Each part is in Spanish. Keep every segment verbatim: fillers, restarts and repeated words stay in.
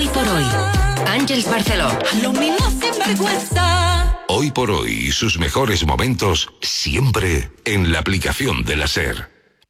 Hoy por hoy, Àngels Barceló. Hoy por hoy, sus mejores momentos siempre en la aplicación de la SER.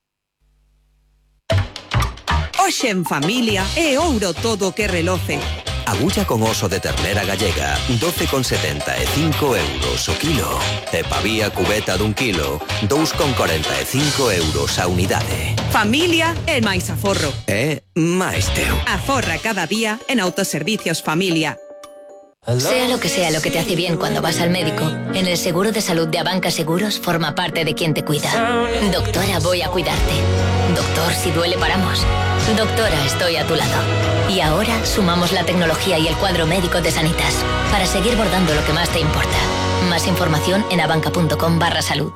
Hoxe en familia é ouro todo que reloce. Agulla con oso de ternera gallega, doce con setenta e cinco euros o kilo. E pavía cubeta dun kilo, dous con cuarenta e cinco euros a unidade. Familia é máis aforro. É máis teu. Aforra cada día en Autoservicios Familia. Sea lo que sea lo que te hace bien cuando vas al médico, en el seguro de salud de Abanca Seguros forma parte de quien te cuida. Doctora, voy a cuidarte. Doctor, si duele paramos. Doctora, estoy a tu lado. Y ahora sumamos la tecnología y el cuadro médico de Sanitas para seguir bordando lo que más te importa. Más información en abanca.com barra salud.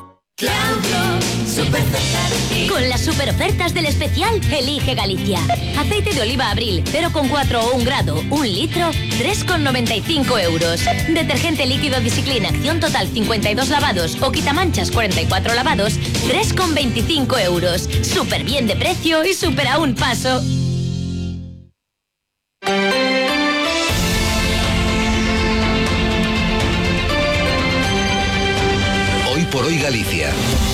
Con las superofertas del especial, elige Galicia. Aceite de oliva Abril, cero coma cuatro o un grado, un litro, tres con noventa y cinco euros. Detergente líquido Discipline Acción Total cincuenta y dos lavados o quitamanchas cuarenta y cuatro lavados, tres con veinticinco euros. Súper bien de precio y súper a un paso. Hoy por hoy Galicia.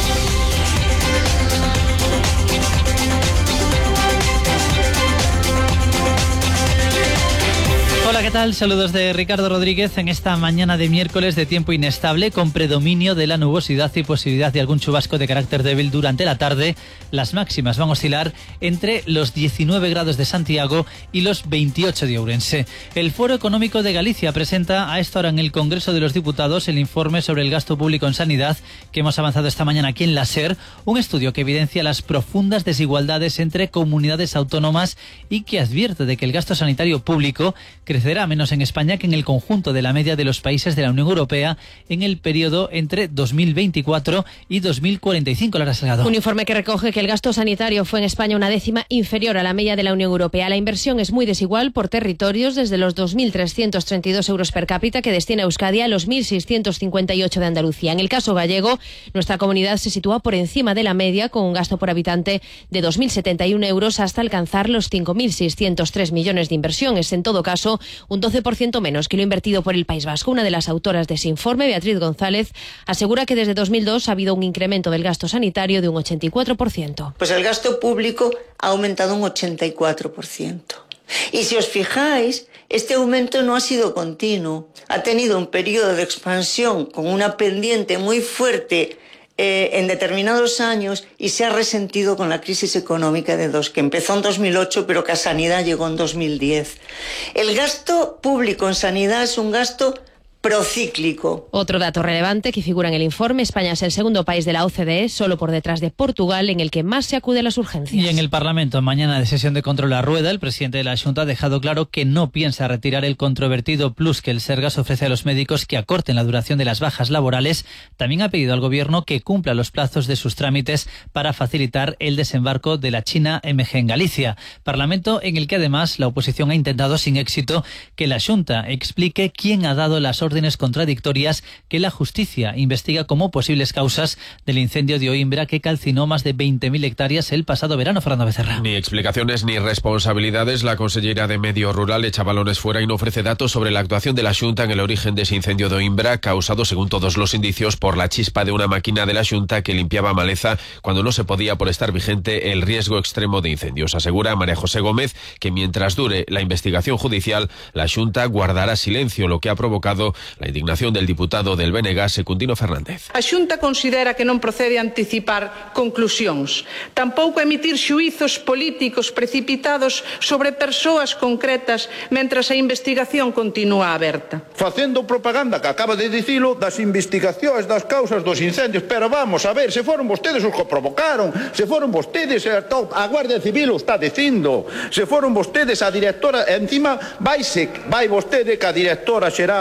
Hola, ¿qué tal? Saludos de Ricardo Rodríguez en esta mañana de miércoles de tiempo inestable con predominio de la nubosidad y posibilidad de algún chubasco de carácter débil durante la tarde. Las máximas van a oscilar entre los diecinueve grados de Santiago y los veintiocho de Ourense. El Foro Económico de Galicia presenta a esta hora en el Congreso de los Diputados el informe sobre el gasto público en sanidad que hemos avanzado esta mañana aquí en la SER, un estudio que evidencia las profundas desigualdades entre comunidades autónomas y que advierte de que el gasto sanitario público crecerá menos en España que en el conjunto de la media de los países de la Unión Europea en el periodo entre dos mil veinticuatro y dos mil cuarenta y cinco. Lara Salgado. Un informe que recoge que el gasto sanitario fue en España una décima inferior a la media de la Unión Europea. La inversión es muy desigual por territorios, desde los dos mil trescientos treinta y dos euros per cápita que destina Euskadi a los mil seiscientos cincuenta y ocho de Andalucía. En el caso gallego, nuestra comunidad se sitúa por encima de la media con un gasto por habitante de dos mil setenta y uno euros hasta alcanzar los cinco mil seiscientos tres millones de inversión. Es en todo caso un doce por ciento menos que lo invertido por el País Vasco. Una de las autoras de ese informe, Beatriz González, asegura que desde dos mil dos ha habido un incremento del gasto sanitario de un ochenta y cuatro por ciento. Pues el gasto público ha aumentado un ochenta y cuatro por ciento. Y si os fijáis, este aumento no ha sido continuo. Ha tenido un periodo de expansión con una pendiente muy fuerte Eh, en determinados años y se ha resentido con la crisis económica de dos, que empezó en dos mil ocho pero que a sanidad llegó en dos mil diez. El gasto público en sanidad es un gasto procíclico. Otro dato relevante que figura en el informe: España es el segundo país de la O C D E, solo por detrás de Portugal, en el que más se acude a las urgencias. Y en el Parlamento, mañana de sesión de control a rueda, el presidente de la Xunta ha dejado claro que no piensa retirar el controvertido plus que el Sergas ofrece a los médicos que acorten la duración de las bajas laborales. También ha pedido al Gobierno que cumpla los plazos de sus trámites para facilitar el desembarco de la China M G en Galicia. Parlamento en el que además la oposición ha intentado sin éxito que la Xunta explique quién ha dado las órdenes contradictorias que la justicia investiga como posibles causas del incendio de Oimbra que calcinó más de veinte mil hectáreas el pasado verano. Fernando Becerra. Ni explicaciones ni responsabilidades. La consellera de Medio Rural echa balones fuera y no ofrece datos sobre la actuación de la Xunta en el origen de ese incendio de Oimbra, causado, según todos los indicios, por la chispa de una máquina de la Xunta que limpiaba maleza cuando no se podía por estar vigente el riesgo extremo de incendios. Asegura María José Gómez que mientras dure la investigación judicial, la Xunta guardará silencio, lo que ha provocado la indignación del diputado del B N G, Secundino Fernández. A Xunta considera que non procede anticipar conclusións, tampouco emitir xuízos políticos precipitados sobre persoas concretas mentras a investigación continúa aberta. Facendo propaganda, que acaba de dicilo, das investigacións das causas dos incendios, pero vamos a ver, se foron vostedes os que provocaron, se foron vostedes, a Guardia Civil o está dicindo, se foron vostedes a directora, encima vaise, vai vostede que a directora xeral, a señora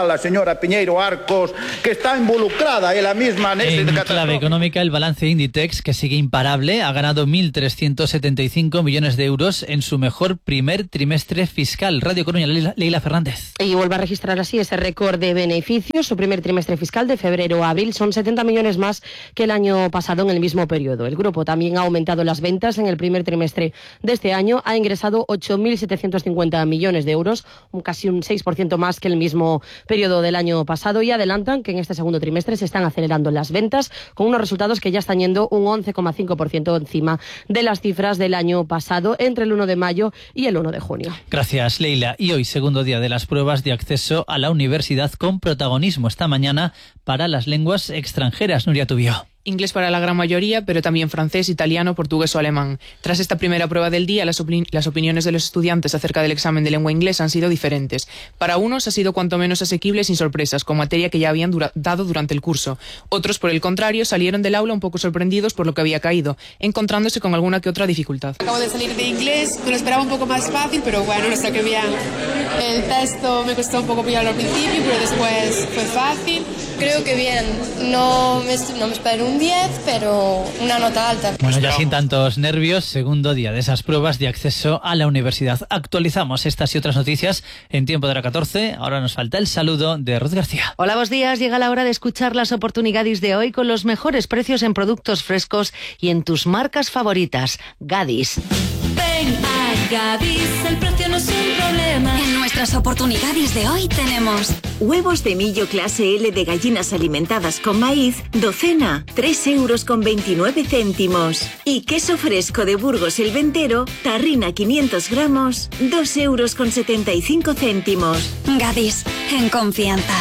señora Piñeiro Arcos, que está involucrada ela misma nese En catástrofe. clave económica, el balance Inditex, que sigue imparable, ha ganado mil trescientos setenta y cinco millones de euros en su mejor primer trimestre fiscal. Radio Coruña, Leila, Leila Fernández. Y vuelve a registrar así ese récord de beneficios. Su primer trimestre fiscal de febrero a abril son setenta millones más que el año pasado en el mismo periodo. El grupo también ha aumentado las ventas en el primer trimestre de este año. Ha ingresado ocho mil setecientos cincuenta millones de euros, un casi un seis por ciento más que el mismo periodo del año pasado, y adelantan que en este segundo trimestre se están acelerando las ventas con unos resultados que ya están yendo un once coma cinco por ciento encima de las cifras del año pasado entre el uno de mayo y el uno de junio. Gracias, Leila. Y hoy, segundo día de las pruebas de acceso a la universidad con protagonismo esta mañana para las lenguas extranjeras. Nuria Tubio. Inglés para la gran mayoría, pero también francés, italiano, portugués o alemán. Tras esta primera prueba del día, las, opin- las opiniones de los estudiantes acerca del examen de lengua inglesa han sido diferentes. Para unos ha sido cuanto menos asequible sin sorpresas, con materia que ya habían dura- dado durante el curso. Otros, por el contrario, salieron del aula un poco sorprendidos por lo que había caído, encontrándose con alguna que otra dificultad. Acabo de salir de inglés, me lo esperaba un poco más fácil, pero bueno, lo saqué bien. El texto me costó un poco pillarlo al principio, pero después fue fácil. Creo que bien, no me, no me espero un diez, pero una nota alta. Bueno, ya sin tantos nervios, segundo día de esas pruebas de acceso a la universidad. Actualizamos estas y otras noticias en tiempo de hora catorce. Ahora nos falta el saludo de Ruth García. Hola, buenos días. Llega la hora de escuchar las oportunidades de hoy con los mejores precios en productos frescos y en tus marcas favoritas. Gadis. Ven a Gadis, el precio no es un problema. En nuestras oportunidades de hoy tenemos huevos de millo clase L de gallinas alimentadas con maíz, docena, tres euros con veintinueve céntimos. Y queso fresco de Burgos el Ventero, tarrina quinientos gramos, dos euros con setenta y cinco céntimos. Gadis, en confianza.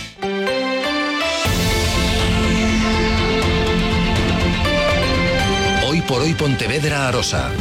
Hoy por hoy Pontevedra Arosa.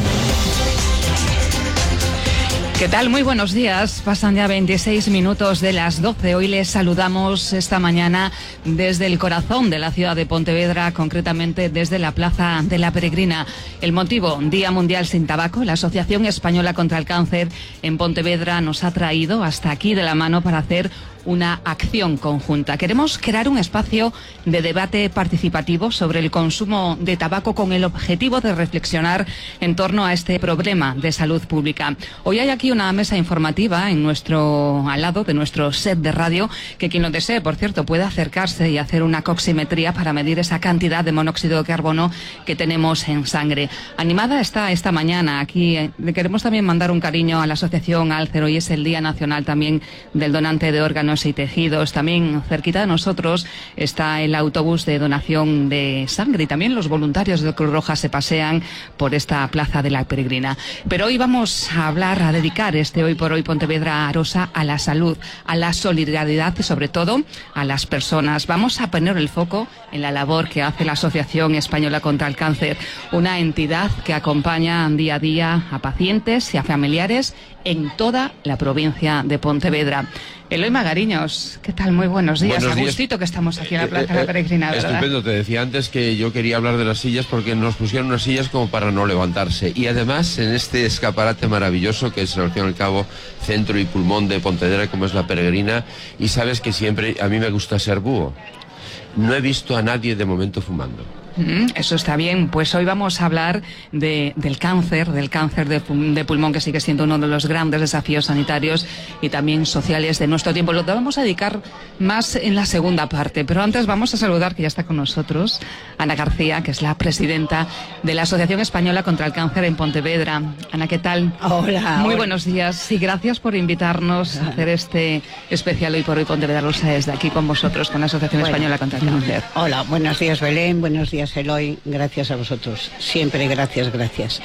¿Qué tal? Muy buenos días. Pasan ya veintiséis minutos de las doce. Hoy les saludamos esta mañana desde el corazón de la ciudad de Pontevedra, concretamente desde la Plaza de la Peregrina. El motivo, Día Mundial Sin Tabaco. La Asociación Española contra el Cáncer en Pontevedra nos ha traído hasta aquí de la mano para hacer una acción conjunta. Queremos crear un espacio de debate participativo sobre el consumo de tabaco con el objetivo de reflexionar en torno a este problema de salud pública. Hoy hay aquí una mesa informativa en nuestro al lado de nuestro set de radio, que quien lo desee, por cierto, puede acercarse y hacer una coximetría para medir esa cantidad de monóxido de carbono que tenemos en sangre. Animada está esta mañana aquí. Eh, le queremos también mandar un cariño a la Asociación Alcer. Hoy es el Día Nacional también del donante de órganos y tejidos. También cerquita de nosotros está el autobús de donación de sangre y también los voluntarios de Cruz Roja se pasean por esta Plaza de la Peregrina. Pero hoy vamos a hablar, a dedicar este Hoy por Hoy Pontevedra Arosa a la salud, a la solidaridad y sobre todo a las personas. Vamos a poner el foco en la labor que hace la Asociación Española contra el Cáncer, una entidad que acompaña día a día a pacientes y a familiares en toda la provincia de Pontevedra. Eloy Magariños, ¿qué tal? Muy buenos días. Buenos días. Agustito que estamos aquí en la Plaza de la Peregrina, ¿verdad? Estupendo, te decía antes que yo quería hablar de las sillas porque nos pusieron unas sillas como para no levantarse. Y además en este escaparate maravilloso que es al fin y al cabo centro y pulmón de Pontevedra, como es la Peregrina, y sabes que siempre a mí me gusta ser búho. No he visto a nadie de momento fumando. Mm, eso está bien. Pues hoy vamos a hablar de, del cáncer, del cáncer de, de pulmón, que sigue siendo uno de los grandes desafíos sanitarios y también sociales de nuestro tiempo. Lo vamos a dedicar más en la segunda parte, pero antes vamos a saludar, que ya está con nosotros, Ana García, que es la presidenta de la Asociación Española contra el Cáncer en Pontevedra. Ana, ¿qué tal? Hola. Muy hola. buenos días y gracias por invitarnos a hacer este especial Hoy por Hoy Pontevedra Rosa desde aquí con vosotros, con la Asociación Bueno, Española contra el Cáncer. Hola, buenos días Belén, buenos días Eloy, gracias a vosotros, siempre gracias, gracias.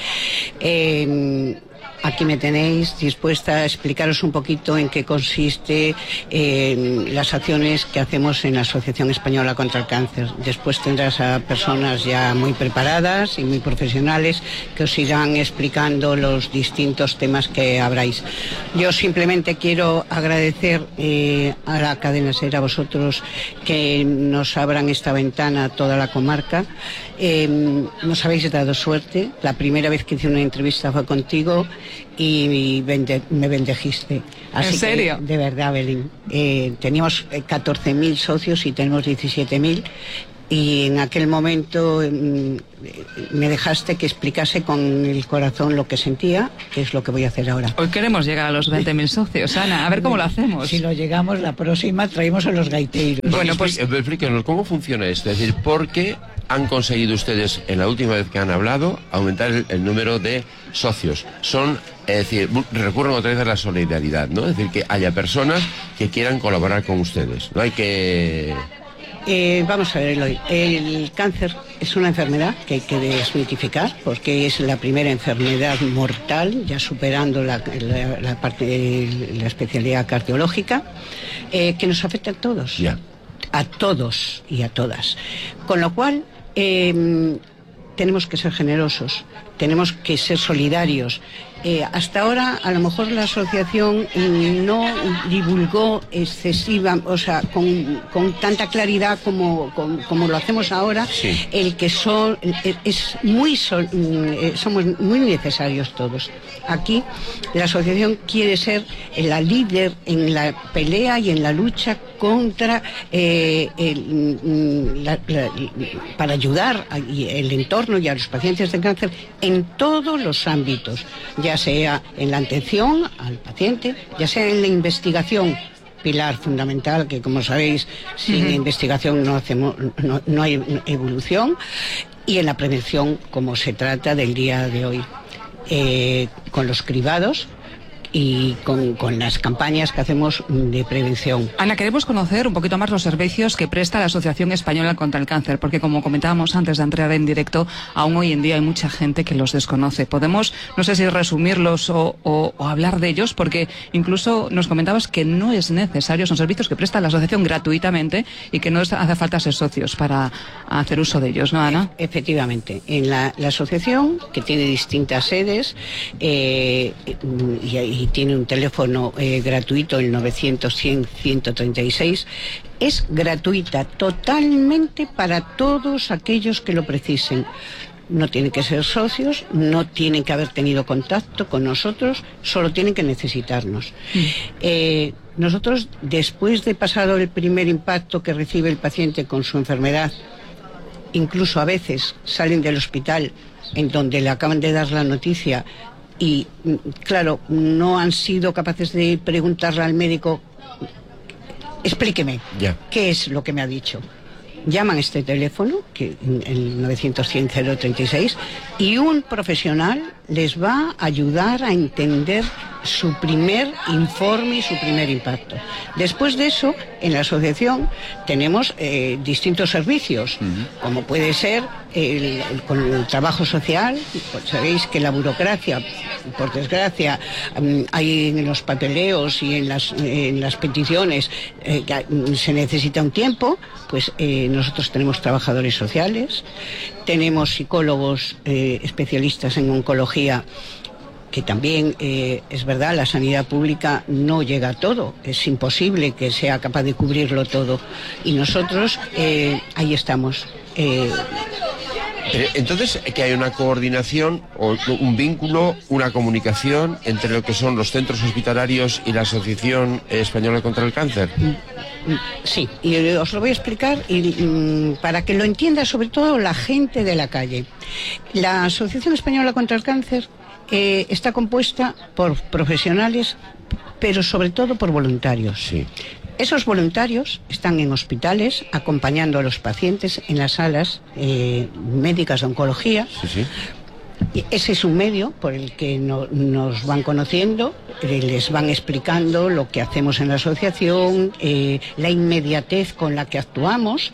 Eh, Aquí me tenéis dispuesta a explicaros un poquito en qué consiste eh, las acciones que hacemos en la Asociación Española contra el Cáncer. Después tendrás a personas ya muy preparadas y muy profesionales que os irán explicando los distintos temas que habráis. Yo simplemente quiero agradecer eh, a la cadena SER, a vosotros, que nos abran esta ventana a toda la comarca. Eh, nos habéis dado suerte. La primera vez que hice una entrevista fue contigo y bende, me bendejiste. Así ¿En serio? Que, de verdad, Belén. Eh, teníamos catorce mil socios y tenemos diecisiete mil. Y en aquel momento mm, me dejaste que explicase con el corazón lo que sentía, que es lo que voy a hacer ahora. Hoy queremos llegar a los veinte mil socios, Ana, a ver cómo lo hacemos. Si lo llegamos, la próxima traemos a los gaiteros. Bueno, pues explíquenos cómo funciona esto, es decir, ¿por qué han conseguido ustedes, en la última vez que han hablado, aumentar el, el número de socios? Son, es decir, recurren otra vez a la solidaridad, ¿no? Es decir, que haya personas que quieran colaborar con ustedes, no hay que... Eh, vamos a ver, Eloy. El cáncer es una enfermedad que hay que desmitificar porque es la primera enfermedad mortal, ya superando la, la, la parte, la especialidad cardiológica, eh, que nos afecta a todos. Yeah. A todos y a todas. Con lo cual, eh, tenemos que ser generosos, tenemos que ser solidarios. Eh, hasta ahora, a lo mejor la asociación no divulgó excesiva, o sea, con, con tanta claridad como, con, como lo hacemos ahora, sí. El que son, es muy sol, somos muy necesarios todos. Aquí la asociación quiere ser la líder en la pelea y en la lucha contra eh, el, la, la, para ayudar al entorno y a los pacientes de cáncer en todos los ámbitos, ya sea en la atención al paciente, ya sea en la investigación, pilar fundamental, que como sabéis, sin uh-huh. investigación no hacemos, no, no hay evolución, y en la prevención, como se trata del día de hoy, eh, con los cribados y con, con las campañas que hacemos de prevención. Ana, queremos conocer un poquito más los servicios que presta la Asociación Española contra el Cáncer, porque como comentábamos antes de entrar en directo, aún hoy en día hay mucha gente que los desconoce. Podemos, no sé si resumirlos o, o, o hablar de ellos, porque incluso nos comentabas que no es necesario, son servicios que presta la Asociación gratuitamente y que no hace falta ser socios para hacer uso de ellos, ¿no, Ana? Efectivamente. En la, la asociación, que tiene distintas sedes, eh, y, y tiene un teléfono eh, gratuito, el novecientos cien ciento treinta y seis, es gratuita totalmente para todos aquellos que lo precisen. No tienen que ser socios, no tienen que haber tenido contacto con nosotros, solo tienen que necesitarnos. Mm. Eh, nosotros, después de pasado el primer impacto que recibe el paciente con su enfermedad, incluso a veces salen del hospital en donde le acaban de dar la noticia y, claro, no han sido capaces de preguntarle al médico, explíqueme, yeah. ¿qué es lo que me ha dicho? Llaman a este teléfono, que el novecientos cien cero treinta y seis, y un profesional les va a ayudar a entender su primer informe y su primer impacto. Después de eso, en la asociación tenemos eh, distintos servicios, uh-huh. como puede ser el, el, con el trabajo social. Pues sabéis que la burocracia, por desgracia, um, hay en los papeleos y en las, en las peticiones eh, que se necesita un tiempo, pues eh, nosotros tenemos trabajadores sociales, tenemos psicólogos eh, especialistas en oncología, que también eh, es verdad, la sanidad pública no llega a todo, es imposible que sea capaz de cubrirlo todo, y nosotros eh, ahí estamos. Eh, Entonces, que hay una coordinación, o un vínculo, una comunicación entre lo que son los centros hospitalarios y la Asociación Española contra el Cáncer. Sí, y os lo voy a explicar y, um, para que lo entienda sobre todo la gente de la calle. La Asociación Española contra el Cáncer eh, está compuesta por profesionales, pero sobre todo por voluntarios. Sí. Esos voluntarios están en hospitales acompañando a los pacientes en las salas eh, médicas de oncología. Sí, sí. Y ese es un medio por el que no, nos van conociendo, eh, les van explicando lo que hacemos en la asociación, eh, la inmediatez con la que actuamos.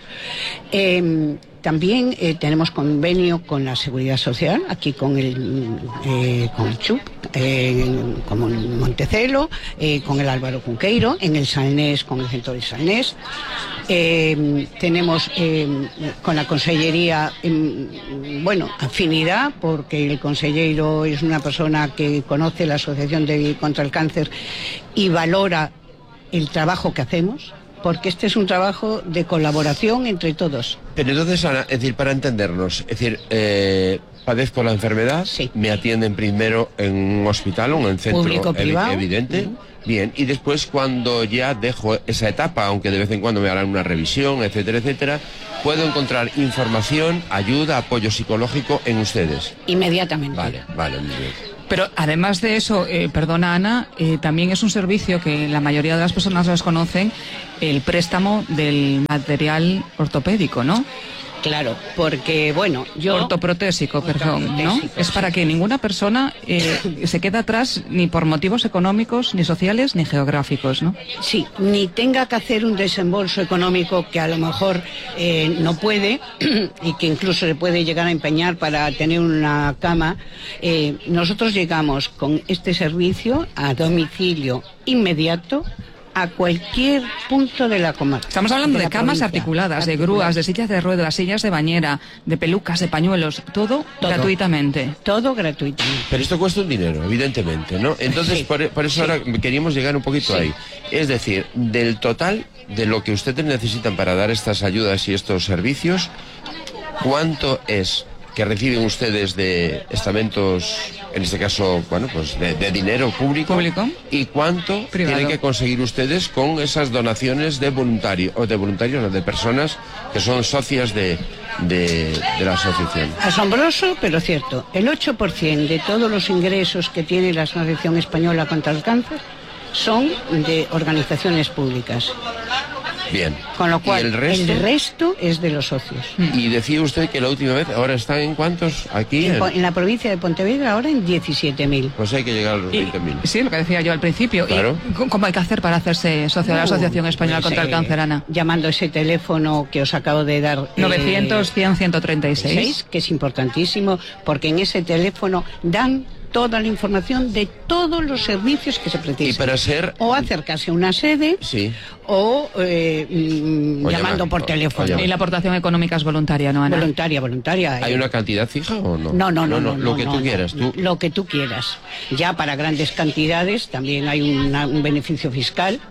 Eh, También eh, tenemos convenio con la Seguridad Social, aquí con el, eh, con el C H U P, eh, como en Montecelo, eh, con el Álvaro Cunqueiro, en el Salnés, con el Centro de Salnés. Eh, tenemos eh, con la Consellería, eh, bueno, afinidad, porque el consellero es una persona que conoce la Asociación de, contra el Cáncer y valora el trabajo que hacemos, porque este es un trabajo de colaboración entre todos. Pero entonces, Ana, es decir, para entendernos, es decir, eh, padezco la enfermedad, sí. me atienden primero en un hospital o en un centro público, evi privado. evidente. Uh-huh. Bien, y después cuando ya dejo esa etapa, aunque de vez en cuando me harán una revisión, etcétera, etcétera, puedo encontrar información, ayuda, apoyo psicológico en ustedes. Inmediatamente. Vale, vale, muy bien. Pero además de eso, eh, perdona Ana, eh, también es un servicio que la mayoría de las personas desconocen, el préstamo del material ortopédico, ¿no? Claro, porque, bueno, yo... Ortoprotésico, perdón, ¿no? Ortoprotésico, es para que ninguna persona eh, se quede atrás ni por motivos económicos, ni sociales, ni geográficos, ¿no? Sí, ni tenga que hacer un desembolso económico que a lo mejor eh, no puede y que incluso se puede llegar a empeñar para tener una cama. Eh, nosotros llegamos con este servicio a domicilio inmediato a cualquier punto de la comarca. Estamos hablando de, de camas provincia. articuladas, de grúas, de sillas de ruedas, sillas de bañera, de pelucas, de pañuelos, todo, todo gratuitamente. Todo gratuitamente. Pero esto cuesta un dinero, evidentemente, ¿no? Entonces, sí, por, por eso sí. ahora queríamos llegar un poquito sí. ahí. Es decir, del total de lo que ustedes necesitan para dar estas ayudas y estos servicios, ¿cuánto es que reciben ustedes de estamentos, en este caso, bueno, pues de, de dinero público, público, y cuánto privado tienen que conseguir ustedes con esas donaciones de voluntarios, o de voluntarios, o de personas que son socias de, de, de la asociación? Asombroso, pero cierto. El ocho por ciento de todos los ingresos que tiene la Asociación Española contra el Cáncer son de organizaciones públicas. Bien. Con lo cual, ¿y el resto? el resto es de los socios. Y decía usted que la última vez, ahora están en cuántos aquí. En, en la provincia de Pontevedra, ahora en diecisiete mil. Pues hay que llegar a los veinte mil. Sí, lo que decía yo al principio. Claro. ¿Y cómo hay que hacer para hacerse socio de la Asociación Española pues, contra eh, el Cáncer, Ana? Llamando ese teléfono que os acabo de dar. novecientos, cien, ciento treinta y seis. Que es importantísimo, porque en ese teléfono dan toda la información de todos los servicios que se precisan. Y para ser... O acercarse a una sede, sí. o, eh, mm, o llamando llamar, por teléfono. Y la aportación económica es voluntaria, ¿no, Ana? Voluntaria, voluntaria. ¿Hay una cantidad fija o no? No, no, no. no, no, no lo que no, tú no, quieras. Tú... Lo que tú quieras. Ya para grandes cantidades también hay una, un beneficio fiscal,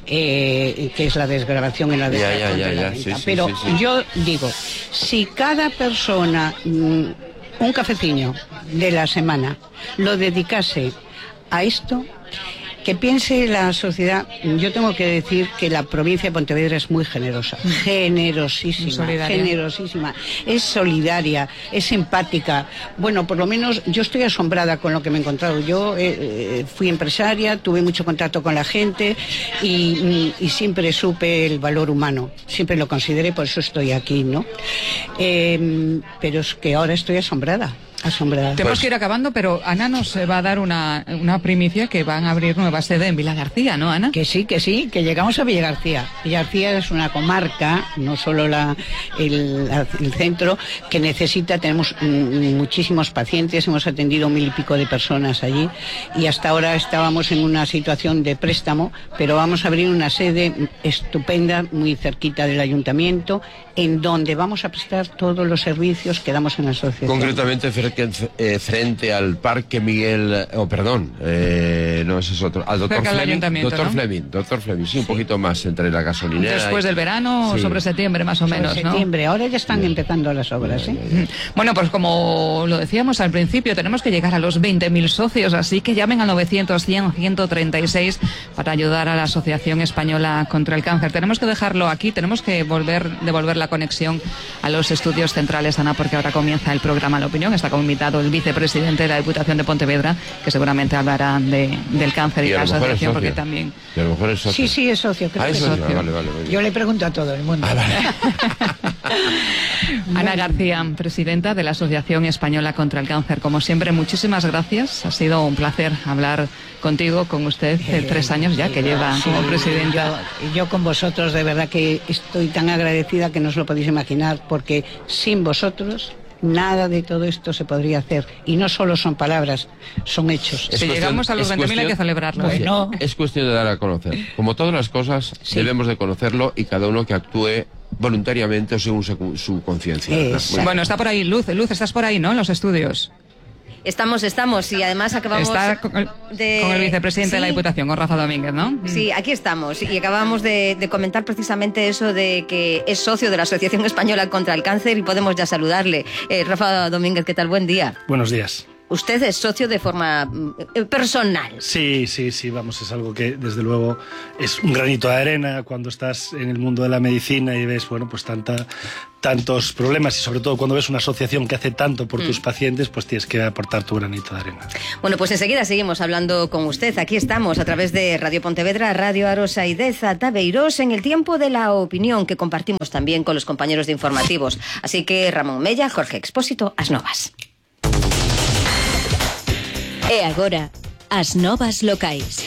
eh, que es la desgravación en la declaración ya, ya, ya, de la ya. renta. Sí, sí, Pero sí, sí. yo digo, si cada persona... Mm, un cafecillo de la semana lo dedicase a esto, que piense la sociedad. Yo tengo que decir que la provincia de Pontevedra es muy generosa, generosísima, generosísima, es solidaria, es empática. Bueno, por lo menos yo estoy asombrada con lo que me he encontrado. Yo eh, fui empresaria, tuve mucho contacto con la gente y, y siempre supe el valor humano, siempre lo consideré, por eso estoy aquí, ¿no? Eh, pero es que ahora estoy asombrada. Asombrada. Tenemos que ir acabando, pero Ana nos va a dar una, una primicia que van a abrir nueva sede en Vila García, ¿no, Ana? Que sí, que sí, que llegamos a Villa García. Villa García es una comarca, no solo la, el, el centro, que necesita, tenemos mm, muchísimos pacientes, hemos atendido mil y pico de personas allí y hasta ahora estábamos en una situación de préstamo, pero vamos a abrir una sede estupenda, muy cerquita del ayuntamiento, en donde vamos a prestar todos los servicios que damos en la asociación. Concretamente, que eh, frente al Parque Miguel, o oh, perdón, eh, no, ese es otro, al doctor Fleming, doctor ¿no? Fleming, doctor Fleming, sí, un sí. poquito más entre la gasolinera. Después y... del verano, sí. sobre septiembre más o sobre menos, septiembre. ¿no? Ahora ya están sí. empezando las obras, ¿eh? Sí. Bueno, pues como lo decíamos al principio, tenemos que llegar a los veinte mil socios, así que llamen al novecientos, cien, ciento treinta y seis para ayudar a la Asociación Española contra el Cáncer. Tenemos que dejarlo aquí, tenemos que volver, devolver la conexión a los estudios centrales, Ana, porque ahora comienza el programa La Opinión. Está invitado el vicepresidente de la Diputación de Pontevedra, que seguramente hablará de, del cáncer y, y la asociación, porque también... Y a lo mejor es socio. Sí, sí, es socio. Creo ah, que es es socio. socio. Vale, vale, vale. Yo le pregunto a todo el mundo. Ah, vale. Ana García, presidenta de la Asociación Española contra el Cáncer. Como siempre, muchísimas gracias. Ha sido un placer hablar contigo, con usted, eh, tres años ya que lleva sí, como presidenta. Yo, yo con vosotros, de verdad que estoy tan agradecida que no os lo podéis imaginar, porque sin vosotros... nada de todo esto se podría hacer. Y no solo son palabras, son hechos. Si llegamos a los veinte mil hay que celebrarlo. Bueno. Es cuestión de dar a conocer. Como todas las cosas, sí. debemos de conocerlo y cada uno que actúe voluntariamente o según su, su conciencia. Bueno, está por ahí Luz. Luz, estás por ahí, ¿no? En los estudios. Estamos, estamos, y además acabamos Está con el, de... con el vicepresidente sí. de la Diputación, con Rafa Domínguez, ¿no? Sí, aquí estamos, y acabamos de, de comentar precisamente eso de que es socio de la Asociación Española contra el Cáncer y podemos ya saludarle. Eh, Rafa Domínguez, ¿qué tal? Buen día. Buenos días. Usted es socio de forma eh, personal. Sí, sí, sí, vamos, es algo que desde luego es un granito de arena cuando estás en el mundo de la medicina y ves, bueno, pues tanta, tantos problemas, y sobre todo cuando ves una asociación que hace tanto por mm. tus pacientes, pues tienes que aportar tu granito de arena. Bueno, pues enseguida seguimos hablando con usted. Aquí estamos a través de Radio Pontevedra, Radio Arosa y Deza Tabeiros, en el tiempo de la opinión que compartimos también con los compañeros de informativos. Así que Ramón Mella, Jorge Expósito, as novas. E agora, as novas locais.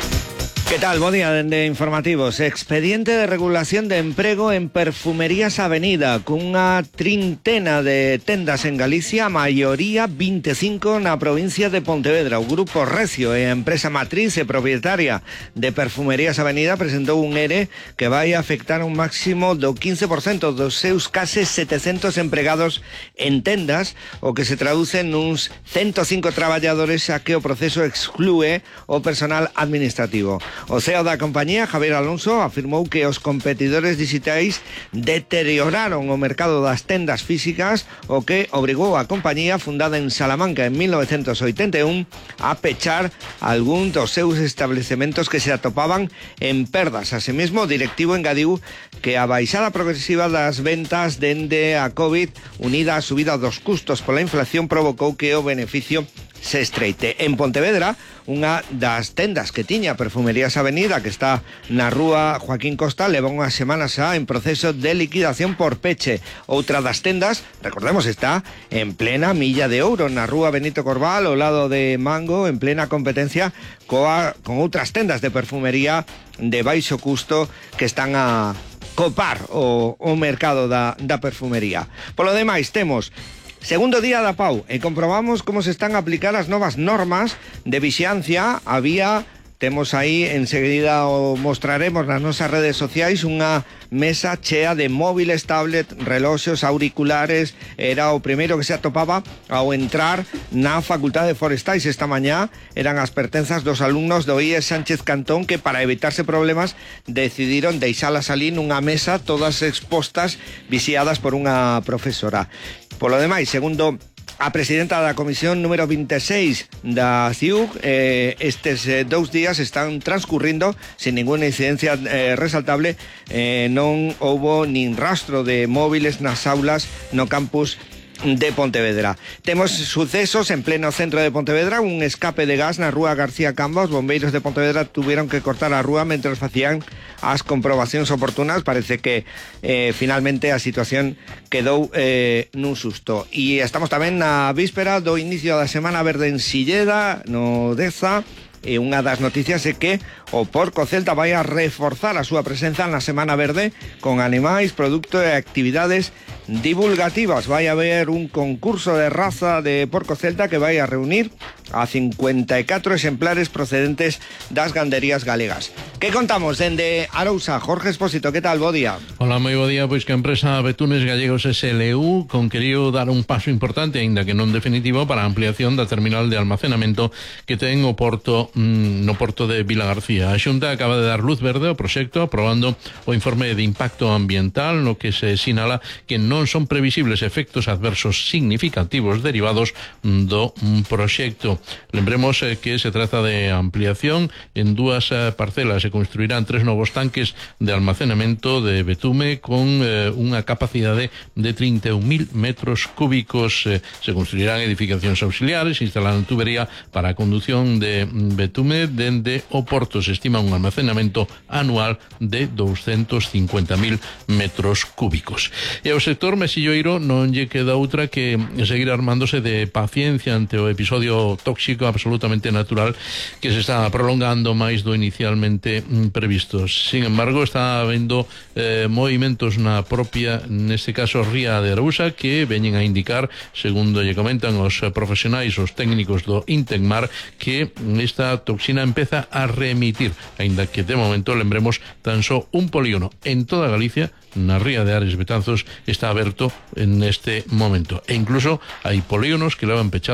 Que tal? Bo día dende Informativos. Expediente de regulación de emprego en Perfumerías Avenida, cunha trintena de tendas en Galicia, a maioría vinte e cinco na provincia de Pontevedra. O Grupo Recio, a empresa matriz e propietaria de Perfumerías Avenida, presentou un ERE que vai afectar un máximo do quince por cento dos seus case setecentos empregados en tendas, o que se traduce nuns ciento cinco traballadores a que o proceso exclúe o personal administrativo. O C E O da compañía, Javier Alonso, afirmou que os competidores digitais deterioraron o mercado das tendas físicas, o que obrigou a compañía, fundada en Salamanca en mil novecientos oitenta e un, a pechar algún dos seus establecementos que se atopaban en perdas. Asimismo, o directivo engadiu que a baixada progresiva das ventas dende a COVID, unida á subida dos custos pola inflación, provocou que o beneficio se estreite. En Pontevedra, unha das tendas que tiña Perfumerías Avenida, que está na rúa Joaquín Costa, leva unhas semanas xa en proceso de liquidación por peche. Outra das tendas, recordemos, está en plena Milla de Ouro, na rúa Benito Corval, ao lado de Mango, en plena competencia coa, con outras tendas de perfumería de baixo custo que están a copar o, o mercado da, da perfumería. Polo demais, temos segundo día da Pau e comprobamos como se están a aplicar as novas normas de vixiancia. Había, temos aí, enseguida o mostraremos nas nosas redes sociais, unha mesa chea de móviles, tablet, reloxos, auriculares. Era o primeiro que se atopaba ao entrar na Facultade de Forestais esta mañá. Eran as pertenzas dos alumnos do I E S Sánchez Cantón, que para evitarse problemas decidiron deixalas ali nunha mesa, todas expostas, vixiadas por unha profesora. Polo demais, segundo a presidenta da comisión número veintiséis da C I U C, eh, estes eh, dous días están transcurrindo sin ninguna incidencia eh, resaltable. Eh, non houbo nin rastro de móviles nas aulas no campus de Pontevedra. Temos sucesos en pleno centro de Pontevedra, un escape de gas na rúa García Camba. Os bombeiros de Pontevedra tuvieron que cortar a rúa mentre facían as comprobacións oportunas. Parece que eh, finalmente a situación quedou eh, nun susto. E estamos tamén na víspera do inicio da Semana Verde en Silleda, no Deza. E unha das noticias é que o Porco Celta vai a reforzar a súa presenza na Semana Verde con animais, produto e actividades divulgativas. Vai haber un concurso de raza de Porco Celta que vai a reunir a cincuenta e catro exemplares procedentes das ganderías galegas. Que contamos dende Arousa? Jorge Expósito, que tal? Bo día. Hola, moi bo día. Pois que a empresa Betumes Gallegos S L U conqueriu dar un paso importante, aínda que non definitivo, para a ampliación da terminal de almacenamento que ten o porto no porto de Vila García. A Xunta acaba de dar luz verde ao proxecto, aprobando o informe de impacto ambiental, no que se sinala que non son previsibles efectos adversos significativos derivados do proxecto. Lembremos eh, que se trata de ampliación en dúas eh, parcelas. Se construirán tres novos tanques de almacenamento de betume con eh, unha capacidade de trinta e un mil metros cúbicos. Eh, se construirán edificacións auxiliares, instalarán tubería para a conducción de betume dende o porto. Se estima un almacenamento anual de doscientos cincuenta mil metros cúbicos. E ao sector mesilloiro non lle queda outra que seguir armándose de paciencia ante o episodio tóxico absolutamente natural que se está prolongando máis do inicialmente previsto. Sin embargo, está habendo eh, movimentos na propia, neste caso, ría de Arousa, que veñen a indicar, segundo lle comentan os profesionais, os técnicos do Intecmar, que esta toxina empeza a remitir, aínda que de momento, lembremos, tan só un polígono en toda Galicia, na ría de Ares Betanzos, está aberto en este momento. E incluso hai polígonos que levan pechados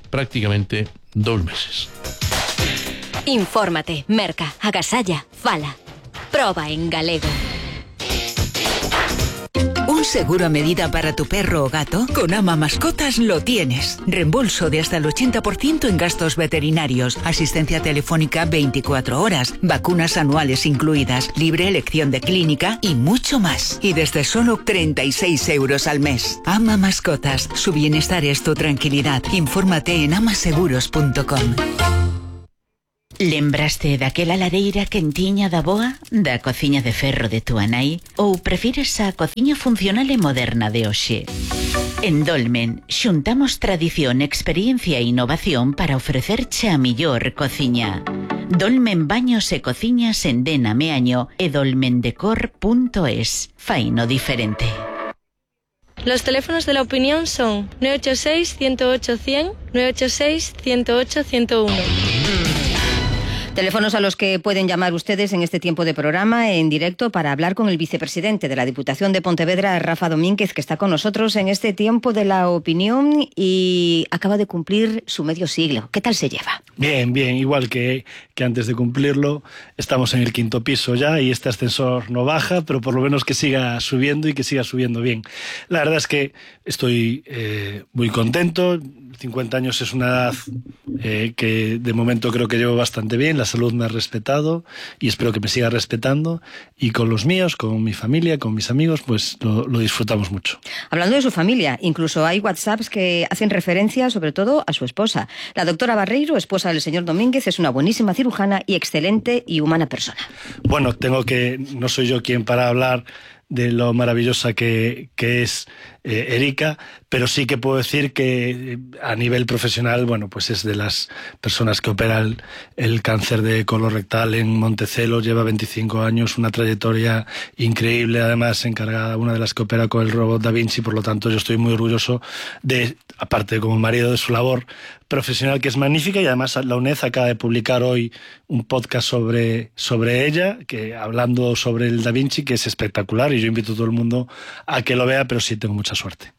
prácticamente dos meses. Infórmate, merca, agasalla, fala. Proba en galego. ¿Un seguro a medida para tu perro o gato? Con Ama Mascotas lo tienes. Reembolso de hasta el ochenta por ciento en gastos veterinarios, asistencia telefónica veinticuatro horas, vacunas anuales incluidas, libre elección de clínica y mucho más. Y desde solo treinta y seis euros al mes. Ama Mascotas. Su bienestar es tu tranquilidad. Infórmate en amaseguros punto com. Lembraste daquela lareira quentiña da boa, da cociña de ferro de túa nai, ou prefires a cociña funcional e moderna de hoxe? En Dolmen, xuntamos tradición, experiencia e innovación para ofrecerche a millor cociña. Dolmen Baños e Cociñas en Dena Meaño e dolmendecor punto es. Faino diferente. Los teléfonos de la opinión son nueve ocho seis, uno cero ocho, cien, nueve ocho seis, uno cero ocho, ciento uno. Teléfonos a los que pueden llamar ustedes en este tiempo de programa en directo para hablar con el vicepresidente de la Diputación de Pontevedra, Rafa Domínguez, que está con nosotros en este tiempo de la opinión y acaba de cumplir su medio siglo. ¿Qué tal se lleva? Bien, bien, igual que, que antes de cumplirlo, estamos en el quinto piso ya y este ascensor no baja, pero por lo menos que siga subiendo y que siga subiendo bien. La verdad es que estoy eh, muy contento. cincuenta años es una edad eh, que de momento creo que llevo bastante bien. La salud me ha respetado y espero que me siga respetando, y con los míos, con mi familia, con mis amigos, pues lo, lo disfrutamos mucho. Hablando de su familia, incluso hay WhatsApps que hacen referencia sobre todo a su esposa. La doctora Barreiro, esposa del señor Domínguez, es una buenísima cirujana y excelente y humana persona. Bueno, tengo que, no soy yo quien para hablar de lo maravillosa que, que es eh, Erika, pero sí que puedo decir que eh, a nivel profesional, bueno, pues es de las personas que opera el, el cáncer de colorectal en Montecelo, lleva veinticinco años, una trayectoria increíble, además encargada, una de las que opera con el robot Da Vinci, por lo tanto yo estoy muy orgulloso de, aparte como marido, de su labor profesional, que es magnífica, y además la UNED acaba de publicar hoy un podcast sobre, sobre ella, que hablando sobre el Da Vinci, que es espectacular, y yo invito a todo el mundo a que lo vea, pero sí tengo mucha suerte.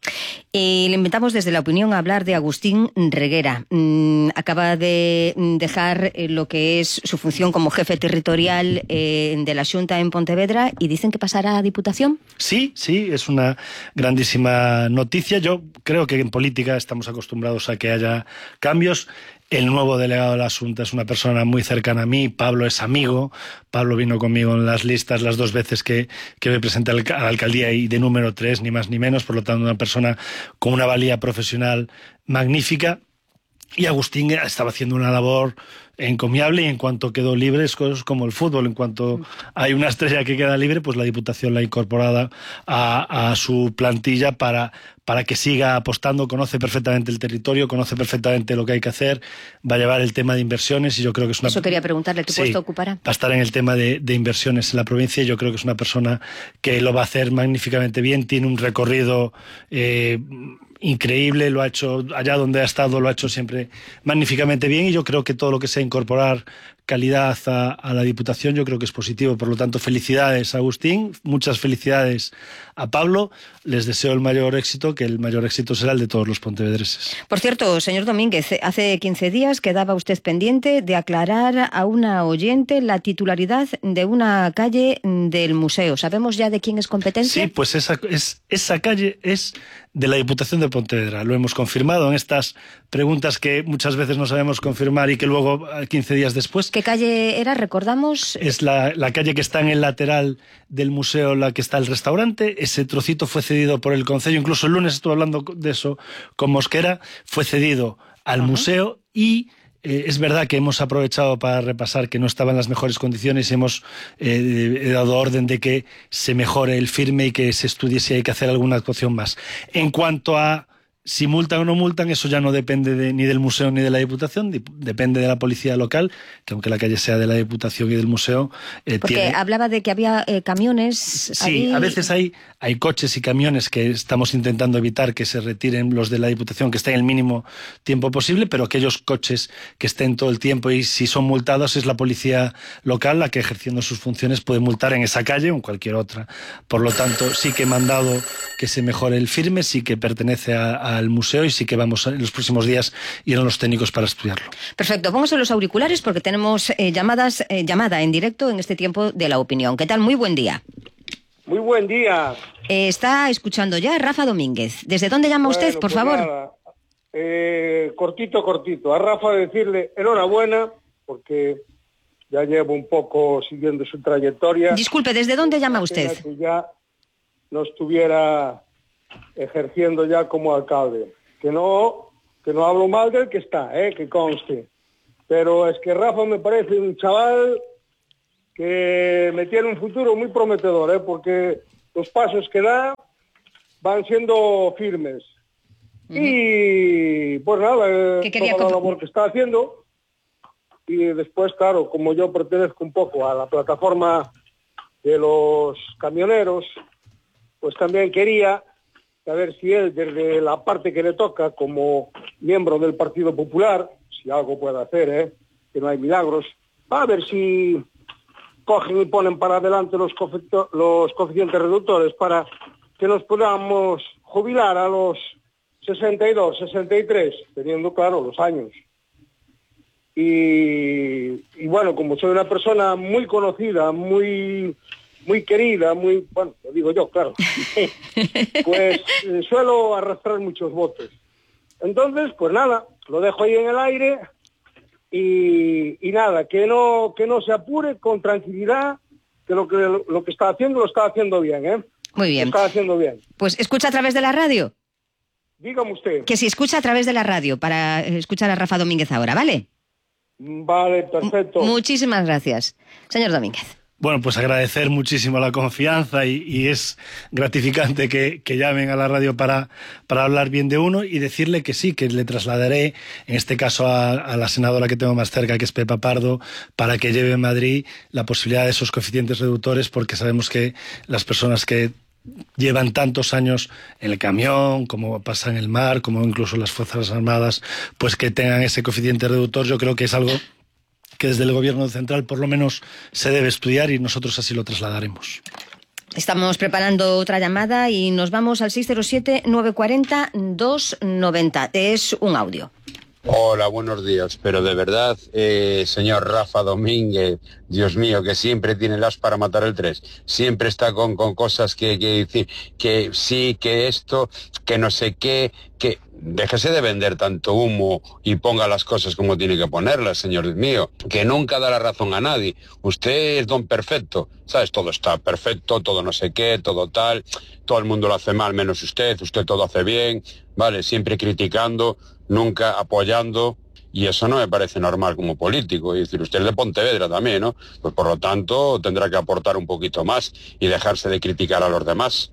Y le invitamos desde la opinión a hablar de Agustín Reguera. Mm, acaba de dejar lo que es su función como jefe territorial eh, de la Xunta en Pontevedra, y dicen que pasará a Diputación. Sí, sí, es una grandísima noticia. Yo creo que en política estamos acostumbrados a que haya cambios. El nuevo delegado de la Xunta es una persona muy cercana a mí. Pablo es amigo. Pablo vino conmigo en las listas las dos veces que, que me presenté a la alcaldía, y de número tres, ni más ni menos. Por lo tanto, una persona con una valía profesional magnífica. Y Agustín estaba haciendo una labor encomiable, y en cuanto quedó libre, es como el fútbol, en cuanto hay una estrella que queda libre, pues la Diputación la ha incorporado a, a su plantilla para, para que siga apostando. Conoce perfectamente el territorio, conoce perfectamente lo que hay que hacer, va a llevar el tema de inversiones, y yo creo que es una... Eso quería preguntarle, ¿qué sí, puesto ocupará? Va a estar en el tema de, de inversiones en la provincia, y yo creo que es una persona que lo va a hacer magníficamente bien, tiene un recorrido eh, increíble, lo ha hecho allá donde ha estado, lo ha hecho siempre magníficamente bien, y yo creo que todo lo que sea incorporar calidad a, a la Diputación, yo creo que es positivo. Por lo tanto, felicidades a Agustín, muchas felicidades a Pablo, les deseo el mayor éxito, que el mayor éxito será el de todos los pontevedreses. Por cierto, señor Domínguez, hace quince días quedaba usted pendiente de aclarar a una oyente la titularidad de una calle del museo. ¿Sabemos ya de quién es competencia? Sí, pues esa, es, esa calle es de la Diputación de Pontevedra. Lo hemos confirmado en estas preguntas que muchas veces no sabemos confirmar y que luego, quince días después... ¿Qué calle era? ¿Recordamos? Es la, la calle que está en el lateral del museo, la que está el restaurante. Ese trocito fue cedido por el concello. Incluso el lunes estuve hablando de eso con Mosquera. Fue cedido al uh-huh. museo, y... Eh, es verdad que hemos aprovechado para repasar que no estaba en las mejores condiciones, y hemos eh, dado orden de que se mejore el firme y que se estudie si hay que hacer alguna actuación más. En cuanto a si multan o no multan, eso ya no depende de, ni del museo ni de la Diputación, di, depende de la policía local, que aunque la calle sea de la Diputación y del museo... Eh, Porque tiene... hablaba de que había eh, camiones... Sí, ahí... a veces hay, hay coches y camiones que estamos intentando evitar que se retiren, los de la Diputación, que estén el mínimo tiempo posible, pero aquellos coches que estén todo el tiempo, y si son multados, es la policía local la que, ejerciendo sus funciones, puede multar en esa calle o en cualquier otra. Por lo tanto, sí que he mandado que se mejore el firme, sí que pertenece a, a al museo y sí que vamos en los próximos días ir a los técnicos para estudiarlo. Perfecto, póngase los auriculares porque tenemos eh, llamadas, eh, llamada en directo en este tiempo de la opinión. ¿Qué tal? Muy buen día. Muy buen día. Eh, está escuchando ya Rafa Domínguez. ¿Desde dónde llama bueno, usted, por pues favor? Nada, eh, cortito, cortito. A Rafa decirle enhorabuena porque ya llevo un poco siguiendo su trayectoria. Disculpe, ¿desde dónde llama usted? Que ya no estuviera ejerciendo ya como alcalde. Que no, que no hablo mal del que está, eh, que conste. Pero es que Rafa me parece un chaval que me tiene un futuro muy prometedor, eh, porque los pasos que da van siendo firmes. Uh-huh. Y pues nada, eh, toda la labor que está haciendo. Y después, claro, como yo pertenezco un poco a la plataforma de los camioneros, pues también quería saber si él, desde la parte que le toca como miembro del Partido Popular, si algo puede hacer, ¿eh? Que no hay milagros, a ver si cogen y ponen para adelante los, cofe- los coeficientes reductores para que nos podamos jubilar a los sesenta y dos, sesenta y tres, teniendo claro los años. Y, y bueno, como soy una persona muy conocida, muy muy querida, muy, bueno, lo digo yo, claro, pues eh, suelo arrastrar muchos votos. Entonces, pues nada, lo dejo ahí en el aire y, y nada, que no que no se apure, con tranquilidad, que lo que lo que está haciendo lo está haciendo bien, ¿eh? Muy bien. Lo está haciendo bien. Pues escucha a través de la radio. Dígame usted. Que si escucha a través de la radio para escuchar a Rafa Domínguez ahora, ¿vale? Vale, perfecto. M- muchísimas gracias. Señor Domínguez. Bueno, pues agradecer muchísimo la confianza y, y es gratificante que, que llamen a la radio para, para hablar bien de uno y decirle que sí, que le trasladaré, en este caso a, a la senadora que tengo más cerca, que es Pepa Pardo, para que lleve en Madrid la posibilidad de esos coeficientes reductores, porque sabemos que las personas que llevan tantos años en el camión, como pasa en el mar, como incluso las Fuerzas Armadas, pues que tengan ese coeficiente reductor, yo creo que es algo que desde el Gobierno central por lo menos se debe estudiar y nosotros así lo trasladaremos. Estamos preparando otra llamada y nos vamos al seis cero siete, nueve cuatro cero, dos nueve cero. Es un audio. Hola, buenos días, pero de verdad, eh, señor Rafa Domínguez, Dios mío, que siempre tiene las para matar el tres, siempre está con, con cosas que, que decir, que sí, que esto, que no sé qué, que déjese de vender tanto humo y ponga las cosas como tiene que ponerlas, señor mío, que nunca da la razón a nadie. Usted es don perfecto, ¿sabes? Todo está perfecto, todo no sé qué, todo tal, todo el mundo lo hace mal menos usted, usted todo hace bien, vale, siempre criticando, nunca apoyando, y eso no me parece normal como político. Y decir, usted es de Pontevedra también, ¿no? Pues por lo tanto tendrá que aportar un poquito más y dejarse de criticar a los demás.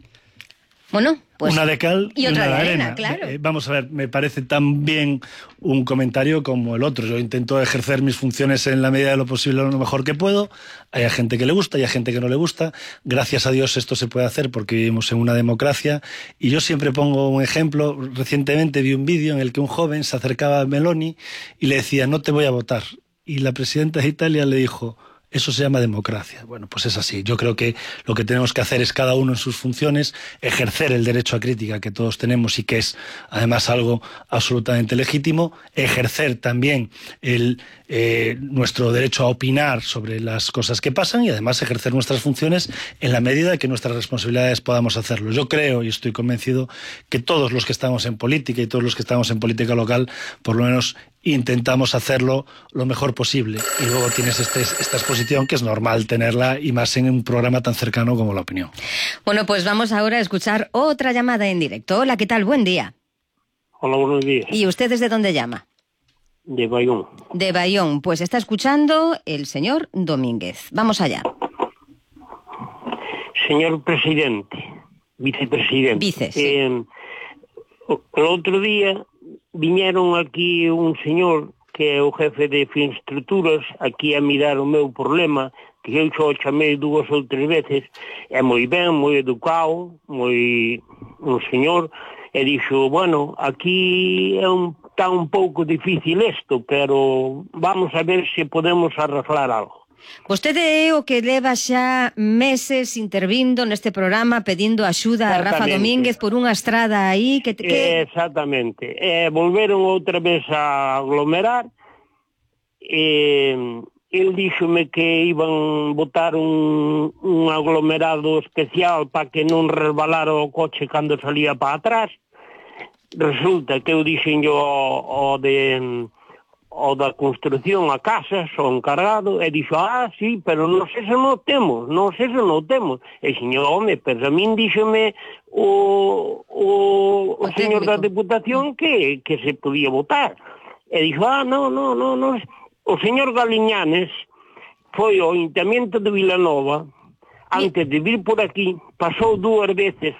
Bueno, pues una de cal y otra una de de arena, arena. claro. Eh, vamos a ver, me parece tan bien un comentario como el otro. Yo intento ejercer mis funciones en la medida de lo posible lo mejor que puedo. Hay gente que le gusta, hay gente que no le gusta. Gracias a Dios esto se puede hacer porque vivimos en una democracia. Y yo siempre pongo un ejemplo. Recientemente vi un vídeo en el que un joven se acercaba a Meloni y le decía, no te voy a votar. Y la presidenta de Italia le dijo, eso se llama democracia. Bueno, pues es así. Yo creo que lo que tenemos que hacer es cada uno en sus funciones, ejercer el derecho a crítica que todos tenemos y que es además algo absolutamente legítimo, ejercer también el, eh, nuestro derecho a opinar sobre las cosas que pasan y además ejercer nuestras funciones en la medida de que nuestras responsabilidades podamos hacerlo. Yo creo y estoy convencido que todos los que estamos en política y todos los que estamos en política local, por lo menos intentamos hacerlo lo mejor posible. Y luego tienes este, esta exposición que es normal tenerla y más en un programa tan cercano como La Opinión. Bueno, pues vamos ahora a escuchar otra llamada en directo. Hola, ¿qué tal? Buen día. Hola, buenos días. ¿Y usted desde dónde llama? De Bayón. De Bayón. Pues está escuchando el señor Domínguez. Vamos allá. Señor presidente, vicepresidente. Vice, sí. Eh, el outro día viñeron aquí un señor que é o jefe de infraestructuras aquí a mirar o meu problema, que eu xo chamei dúas ou tres veces, é moi ben, moi educado, moi un señor, e dixo, bueno, aquí é un, está un pouco difícil isto, pero vamos a ver se podemos arreglar algo. Vostede é o que leva xa meses intervindo neste programa pedindo axuda a Rafa Domínguez por unha estrada aí que... que... Exactamente. Eh, volveron outra vez a aglomerar e el díxome que iban botar un, un aglomerado especial para que non resbalara o coche cando salía para atrás. Resulta que eu dixen yo o de... o da construcción a casa, son encargado, e dixo, ah, sí, pero non sei se non temos, non sei se non temos. E señor, home, pero a min díxome o, o, o señor da Deputación que, que se podía votar. E dixo, ah, non, non, non, non. O señor Galiñanes foi ao Ayuntamiento de Vilanova, antes de vir por aquí, pasou dúas veces